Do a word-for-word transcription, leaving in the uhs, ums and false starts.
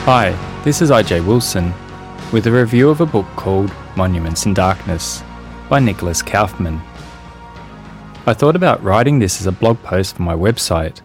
Hi, this is I J Wilson with a review of a book called Monuments in Darkness by Nicholas Kaufman. I thought about writing this as a blog post for my website,